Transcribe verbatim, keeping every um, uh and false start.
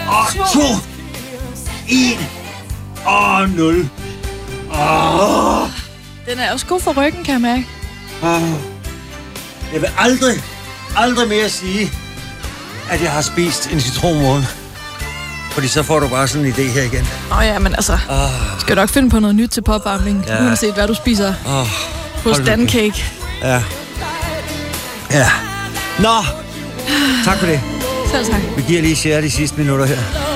Og to. En. Og nul. Åh. Den er også god for ryggen, kan jeg mærke. Åh. Jeg vil aldrig, aldrig mere sige, at jeg har spist en citronmåne. Fordi så får du bare sådan en idé her igen. Åh oh, ja, men altså, oh. skal du nok finde på noget nyt til popvarmning, ja. Uanset hvad du spiser oh. hos Dancake. Ja. Ja. Nå, tak for det. Selv tak. Vi giver lige share de sidste minutter her.